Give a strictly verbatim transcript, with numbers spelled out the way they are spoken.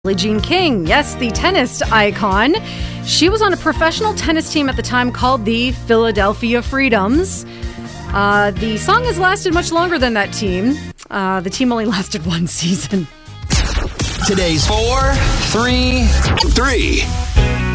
Billie Jean King, yes, the tennis icon. She was on a professional tennis team at the time called the Philadelphia Freedoms. Uh, the song has lasted much longer than that team. Uh, the team only lasted one season. Today's four, three, three.